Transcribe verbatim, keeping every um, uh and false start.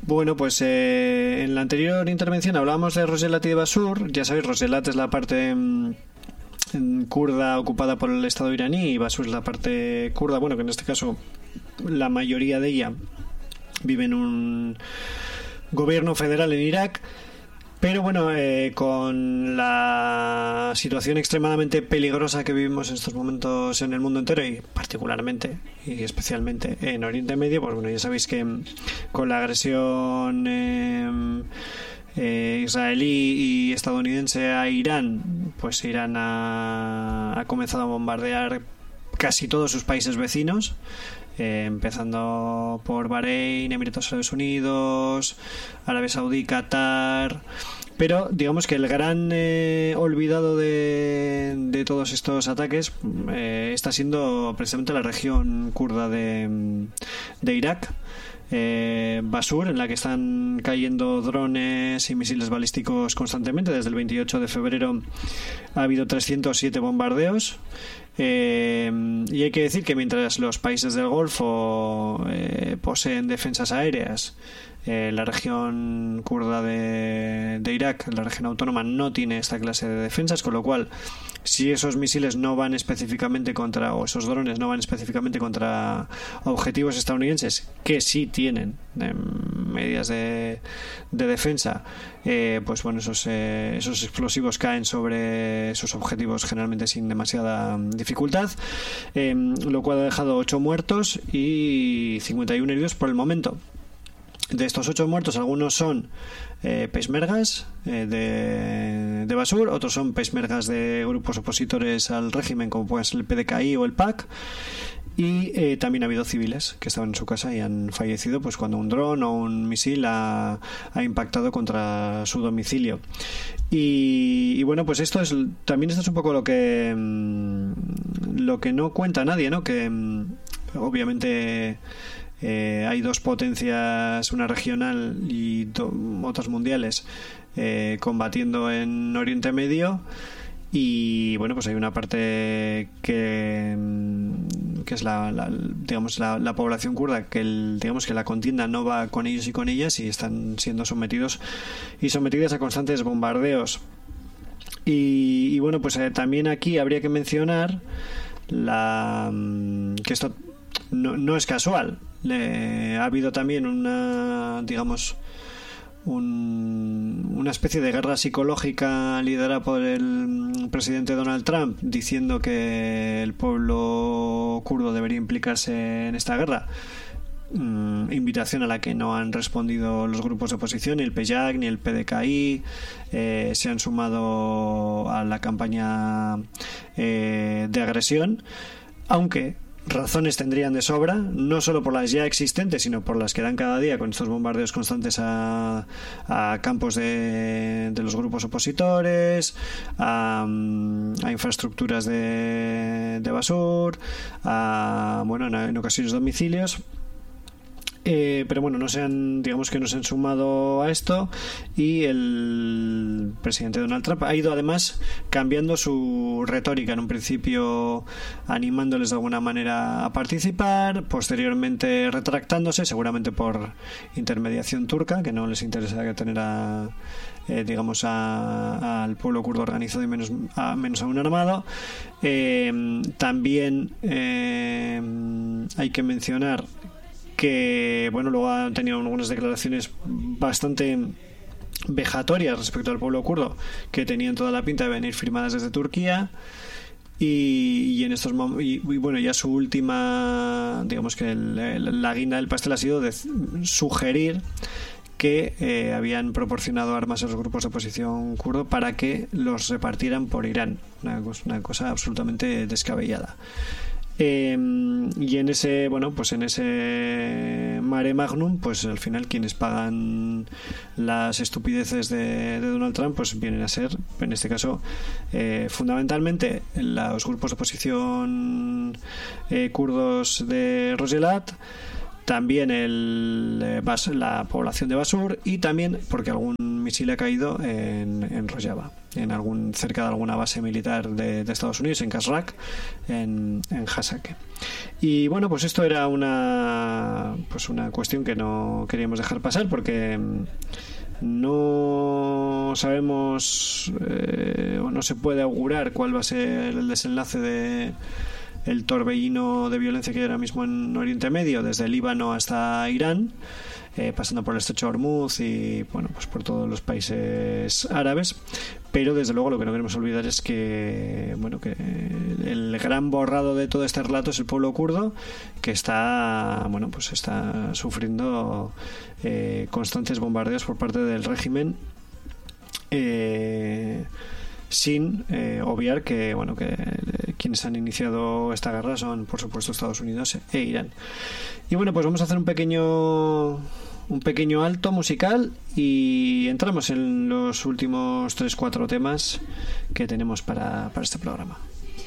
Bueno, pues eh, en la anterior intervención hablábamos de Roselat y de Basur. Ya sabéis, Roselat es la parte mmm, kurda ocupada por el Estado iraní y Basur es la parte kurda, bueno, que en este caso la mayoría de ella vive en un gobierno federal en Irak. Pero bueno, eh, con la situación extremadamente peligrosa que vivimos en estos momentos en el mundo entero y particularmente y especialmente en Oriente Medio, pues bueno, ya sabéis que con la agresión eh, eh, israelí y estadounidense a Irán, pues Irán ha, ha comenzado a bombardear casi todos sus países vecinos. Eh, empezando por Bahrein, Emiratos Árabes Unidos, Arabia Saudí, Qatar. Pero digamos que el gran eh, olvidado de, de todos estos ataques eh, está siendo precisamente la región kurda de, de Irak. Eh, Basur, en la que están cayendo drones y misiles balísticos constantemente. Desde el veintiocho de febrero ha habido trescientos siete bombardeos. Eh, y hay que decir que mientras los países del Golfo eh, poseen defensas aéreas, eh, la región kurda de, de Irak, la región autónoma, no tiene esta clase de defensas, con lo cual si esos misiles no van específicamente contra, o esos drones no van específicamente contra objetivos estadounidenses, que sí tienen eh, medidas de, de defensa, eh, pues bueno, esos, eh, esos explosivos caen sobre esos objetivos generalmente sin demasiada dificultad, eh, lo cual ha dejado ocho muertos y cincuenta y uno heridos por el momento. De estos ocho muertos, algunos son eh, peshmergas eh, de, de Basur, otros son peshmergas de grupos opositores al régimen, como pueden ser el P D K I o el P A C, y eh, también ha habido civiles que estaban en su casa y han fallecido pues cuando un dron o un misil ha, ha impactado contra su domicilio. Y, y bueno, pues esto es también esto es un poco lo que lo que no cuenta nadie, ¿no? Que obviamente Eh, hay dos potencias, una regional y do, otras mundiales, eh, combatiendo en Oriente Medio, y bueno, pues hay una parte que, que es la, la digamos la, la población kurda, que el, digamos que la contienda no va con ellos y con ellas, y están siendo sometidos y sometidas a constantes bombardeos. Y, y bueno, pues eh, también aquí habría que mencionar la que esto no, no es casual. Le, ha habido también una, digamos, un, una especie de guerra psicológica liderada por el presidente Donald Trump, diciendo que el pueblo kurdo debería implicarse en esta guerra. Mm, invitación a la que no han respondido los grupos de oposición, ni el P Y A C ni el P D K I, eh, se han sumado a la campaña eh, de agresión, aunque razones tendrían de sobra, no solo por las ya existentes, sino por las que dan cada día con estos bombardeos constantes a, a campos de, de los grupos opositores, a, a infraestructuras de, de Basur, a, bueno, en, en ocasiones domicilios. Eh, pero bueno, no se han, digamos que no se han sumado a esto, y el presidente Donald Trump ha ido además cambiando su retórica, en un principio animándoles de alguna manera a participar, posteriormente retractándose, seguramente por intermediación turca, que no les interesa tener a eh, digamos a, al pueblo kurdo organizado y menos a, menos aún armado. Eh, también eh, hay que mencionar que bueno, luego han tenido algunas declaraciones bastante vejatorias respecto al pueblo kurdo, que tenían toda la pinta de venir firmadas desde Turquía, y, y en estos y, y bueno, ya su última, digamos que el, el, la guinda del pastel ha sido de sugerir que eh, habían proporcionado armas a los grupos de oposición kurdo para que los repartieran por Irán, una, una cosa absolutamente descabellada. Eh, y en ese, bueno, pues en ese mare magnum, pues al final quienes pagan las estupideces de, de Donald Trump, pues vienen a ser, en este caso, eh, fundamentalmente los grupos de oposición eh, kurdos de Roselat, también el, eh, Bas, la población de Basur, y también porque algún misil ha caído en, en Rojava, en algún, cerca de alguna base militar de, de Estados Unidos, en Kasrak, en, en Hasake. Y bueno, pues esto era una, pues una cuestión que no queríamos dejar pasar, porque no sabemos eh, o no se puede augurar cuál va a ser el desenlace de el torbellino de violencia que hay ahora mismo en Oriente Medio, desde el Líbano hasta Irán, eh, pasando por el estrecho de Hormuz y bueno, pues por todos los países árabes. Pero desde luego lo que no queremos olvidar es que bueno, que el gran borrado de todo este relato es el pueblo kurdo, que está bueno, pues está sufriendo eh, constantes bombardeos por parte del régimen, eh, sin eh, obviar que bueno, que eh, quienes han iniciado esta guerra son por supuesto Estados Unidos e Irán. Y bueno, pues vamos a hacer un pequeño un pequeño alto musical y entramos en los últimos tres cuatro temas que tenemos para, para este programa.